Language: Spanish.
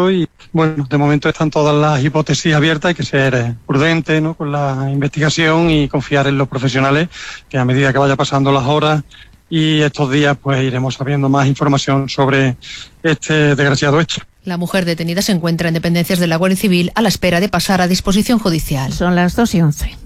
caso y, bueno, de momento están todas las hipótesis abiertas, hay que ser prudente, ¿no?, con la investigación y confiar en los profesionales, que a medida que vaya pasando las horas y estos días, pues iremos sabiendo más información sobre este desgraciado hecho. La mujer detenida se encuentra en dependencias de la Guardia Civil a la espera de pasar a disposición judicial. Son las 2:11.